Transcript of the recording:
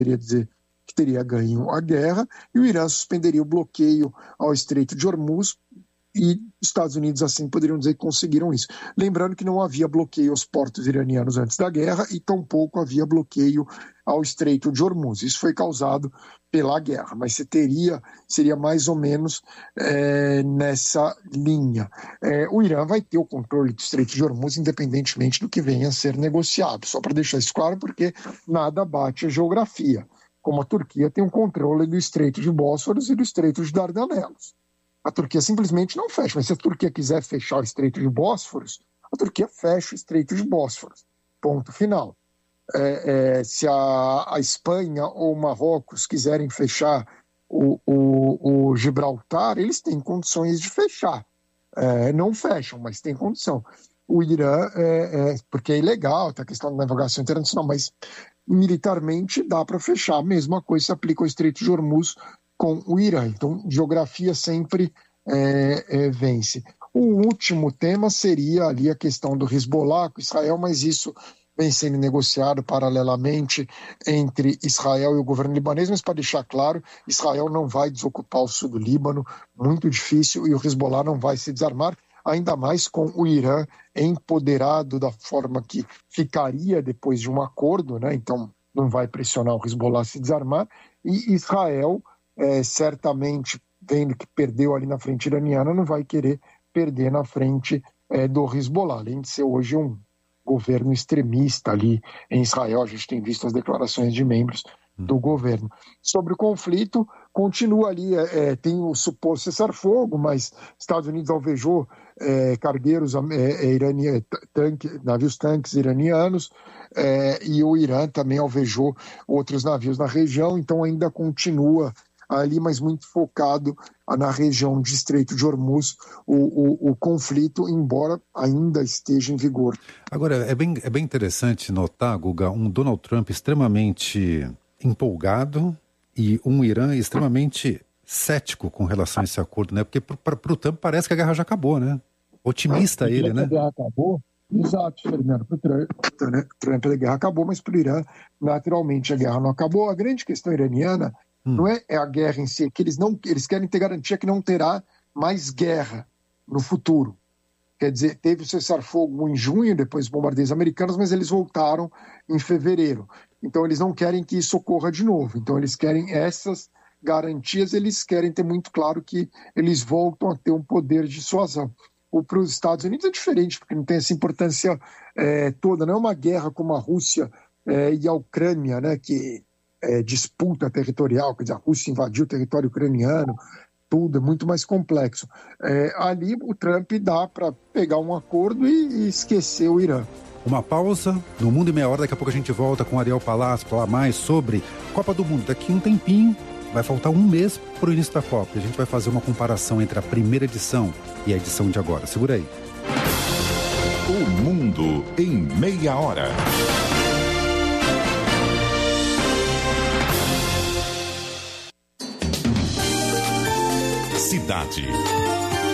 poderia dizer que teria ganho a guerra, e o Irã suspenderia o bloqueio ao Estreito de Hormuz, e Estados Unidos assim poderiam dizer que conseguiram isso. Lembrando que não havia bloqueio aos portos iranianos antes da guerra e tampouco havia bloqueio ao Estreito de Hormuz. Isso foi causado pela guerra, mas seria mais ou menos nessa linha. O Irã vai ter o controle do Estreito de Hormuz independentemente do que venha a ser negociado, só para deixar isso claro, porque nada bate a geografia, como a Turquia tem o controle do Estreito de Bósforos e do Estreito de Dardanelos. A Turquia simplesmente não fecha, mas se a Turquia quiser fechar o Estreito de Bósforos, a Turquia fecha o Estreito de Bósforos. Ponto final. Se a Espanha ou o Marrocos quiserem fechar o Gibraltar, eles têm condições de fechar. Não fecham, mas têm condição. O Irã, porque é ilegal, tem a questão da navegação internacional, mas militarmente dá para fechar. A mesma coisa se aplica ao Estreito de Hormuz com o Irã. Então, geografia sempre vence. O último tema seria ali a questão do Hezbollah com Israel, mas isso vem sendo negociado paralelamente entre Israel e o governo libanês, mas para deixar claro, Israel não vai desocupar o sul do Líbano, muito difícil, e o Hezbollah não vai se desarmar, ainda mais com o Irã empoderado da forma que ficaria depois de um acordo, né? Então não vai pressionar o Hezbollah a se desarmar, e Israel certamente, vendo que perdeu ali na frente iraniana, não vai querer perder na frente do Hezbollah, além de ser hoje um governo extremista ali em Israel. A gente tem visto as declarações de membros do governo. Sobre o conflito, continua ali, tem o suposto cessar-fogo, mas Estados Unidos alvejou cargueiros navios tanques iranianos, e o Irã também alvejou outros navios na região, então ainda continua ali, mas muito focado na região de Estreito de Hormuz, o conflito, embora ainda esteja em vigor. Agora, é bem interessante notar, Guga, um Donald Trump extremamente empolgado e um Irã extremamente cético com relação a esse acordo, né? Porque para o Trump parece que a guerra já acabou, né? Otimista ele, né? A guerra acabou. Exato, Fernando. Para o Trump a guerra acabou, mas para o Irã, naturalmente, a guerra não acabou. A grande questão iraniana não é a guerra em si, é que eles querem ter garantia que não terá mais guerra no futuro. Quer dizer, teve o cessar-fogo em junho, depois dos bombardeios americanos, mas eles voltaram em fevereiro. Então eles não querem que isso ocorra de novo. Então eles querem essas garantias, eles querem ter muito claro que eles voltam a ter um poder de dissuasão. Para os Estados Unidos é diferente, porque não tem essa importância toda. Não é uma guerra como a Rússia e a Ucrânia, né, que disputa territorial, quer dizer, a Rússia invadiu o território ucraniano, tudo é muito mais complexo. Ali o Trump dá para pegar um acordo e esquecer o Irã. Uma pausa, no Mundo em Meia Hora, daqui a pouco a gente volta com Ariel Palácio para falar mais sobre Copa do Mundo. Daqui um tempinho, vai faltar um mês para o início da Copa. A gente vai fazer uma comparação entre a primeira edição e a edição de agora. Segura aí. O Mundo em Meia Hora. Cidade.